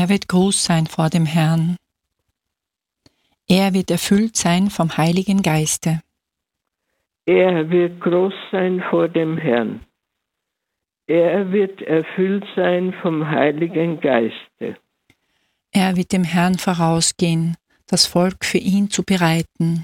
Er wird groß sein vor dem Herrn. Er wird erfüllt sein vom Heiligen Geiste. Er wird groß sein vor dem Herrn. Er wird erfüllt sein vom Heiligen Geiste. Er wird dem Herrn vorausgehen, das Volk für ihn zu bereiten.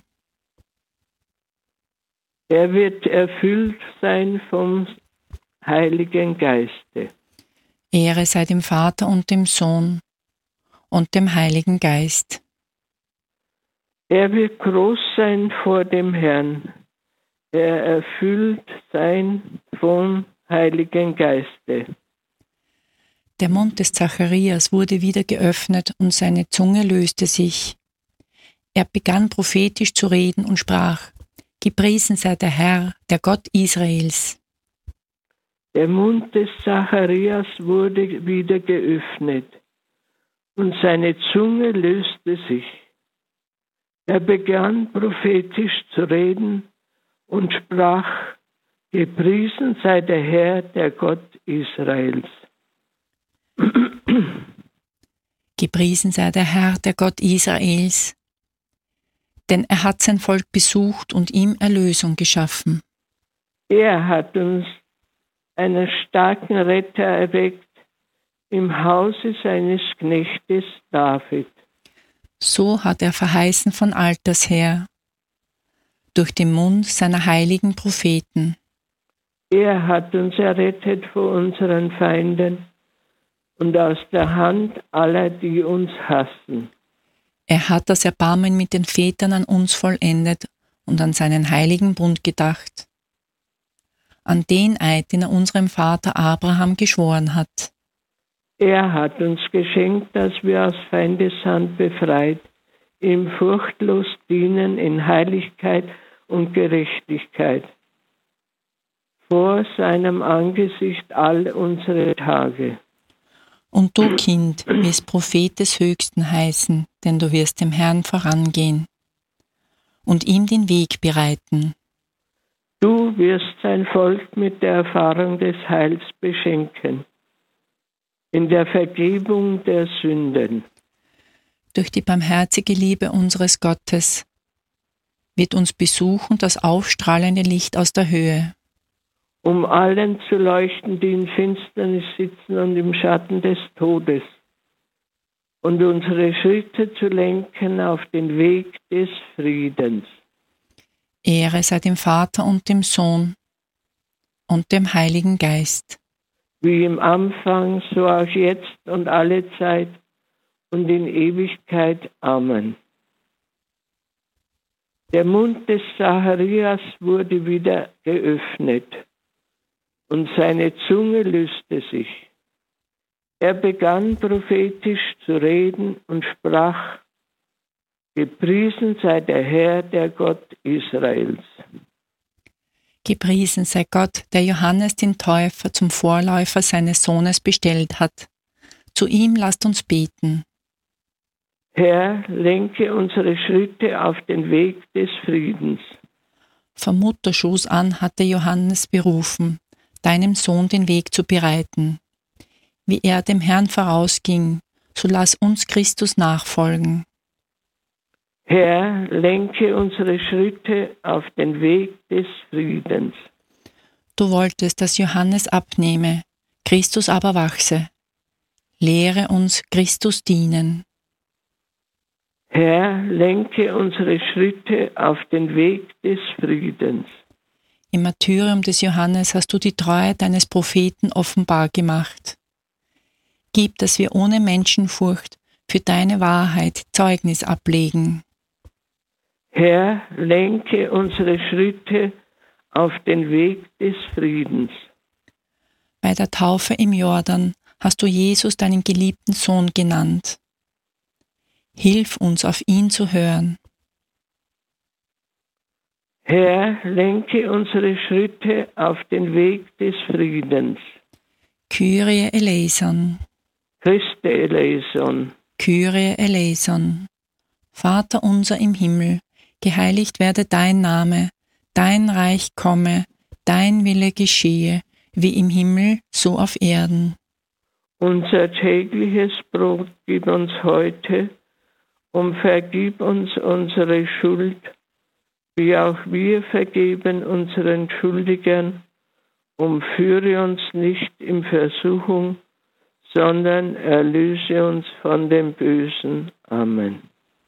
Er wird erfüllt sein vom Heiligen Geiste. Ehre sei dem Vater und dem Sohn und dem Heiligen Geist. Er wird groß sein vor dem Herrn. Er erfüllt sein vom Heiligen Geiste. Der Mund des Zacharias wurde wieder geöffnet und seine Zunge löste sich. Er begann prophetisch zu reden und sprach: Gepriesen sei der Herr, der Gott Israels. Der Mund des Zacharias wurde wieder geöffnet und seine Zunge löste sich. Er begann prophetisch zu reden und sprach: Gepriesen sei der Herr, der Gott Israels. Gepriesen sei der Herr, der Gott Israels, denn er hat sein Volk besucht und ihm Erlösung geschaffen. Er hat uns einen starken Retter erweckt im Hause seines Knechtes David. So hat er verheißen von alters her, durch den Mund seiner heiligen Propheten. Er hat uns errettet vor unseren Feinden und aus der Hand aller, die uns hassen. Er hat das Erbarmen mit den Vätern an uns vollendet und an seinen heiligen Bund gedacht, an den Eid, den er unserem Vater Abraham geschworen hat. Er hat uns geschenkt, dass wir aus Feindeshand befreit, ihm furchtlos dienen in Heiligkeit und Gerechtigkeit, vor seinem Angesicht all unsere Tage. Und du, Kind, wirst Prophet des Höchsten heißen, denn du wirst dem Herrn vorangehen und ihm den Weg bereiten. Du wirst sein Volk mit der Erfahrung des Heils beschenken, in der Vergebung der Sünden. Durch die barmherzige Liebe unseres Gottes wird uns besuchen das aufstrahlende Licht aus der Höhe, um allen zu leuchten, die in Finsternis sitzen und im Schatten des Todes, und unsere Schritte zu lenken auf den Weg des Friedens. Ehre sei dem Vater und dem Sohn und dem Heiligen Geist. Wie im Anfang, so auch jetzt und alle Zeit und in Ewigkeit. Amen. Der Mund des Zacharias wurde wieder geöffnet und seine Zunge löste sich. Er begann prophetisch zu reden und sprach: Gepriesen sei der Herr, der Gott Israels. Gepriesen sei Gott, der Johannes den Täufer zum Vorläufer seines Sohnes bestellt hat. Zu ihm lasst uns beten. Herr, lenke unsere Schritte auf den Weg des Friedens. Vom Mutterschoß an hatte Johannes berufen, deinem Sohn den Weg zu bereiten. Wie er dem Herrn vorausging, so lass uns Christus nachfolgen. Herr, lenke unsere Schritte auf den Weg des Friedens. Du wolltest, dass Johannes abnehme, Christus aber wachse. Lehre uns Christus dienen. Herr, lenke unsere Schritte auf den Weg des Friedens. Im Martyrium des Johannes hast du die Treue deines Propheten offenbar gemacht. Gib, dass wir ohne Menschenfurcht für deine Wahrheit Zeugnis ablegen. Herr, lenke unsere Schritte auf den Weg des Friedens. Bei der Taufe im Jordan hast du Jesus deinen geliebten Sohn genannt. Hilf uns, auf ihn zu hören. Herr, lenke unsere Schritte auf den Weg des Friedens. Kyrie eleison. Christe eleison. Kyrie eleison. Vater unser im Himmel, geheiligt werde dein Name, dein Reich komme, dein Wille geschehe, wie im Himmel, so auf Erden. Unser tägliches Brot gib uns heute und vergib uns unsere Schuld, wie auch wir vergeben unseren Schuldigern, und führe uns nicht in Versuchung, sondern erlöse uns von dem Bösen. Amen.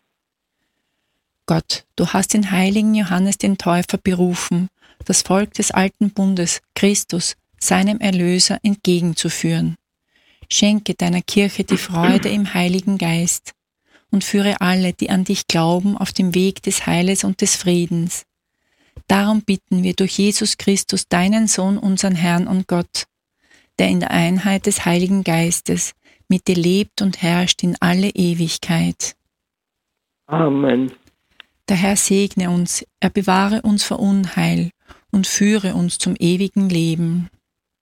Gott, du hast den heiligen Johannes den Täufer berufen, das Volk des alten Bundes, Christus, seinem Erlöser, entgegenzuführen. Schenke deiner Kirche die Freude im Heiligen Geist und führe alle, die an dich glauben, auf dem Weg des Heiles und des Friedens. Darum bitten wir durch Jesus Christus, deinen Sohn, unseren Herrn und Gott, der in der Einheit des Heiligen Geistes mit dir lebt und herrscht in alle Ewigkeit. Amen. Der Herr segne uns, er bewahre uns vor Unheil und führe uns zum ewigen Leben.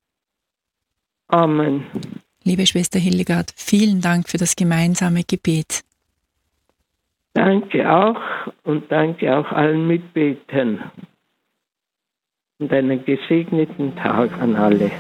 Amen. Liebe Schwester Hildegard, vielen Dank für das gemeinsame Gebet. Danke auch und danke auch allen Mitbetern und einen gesegneten Tag an alle.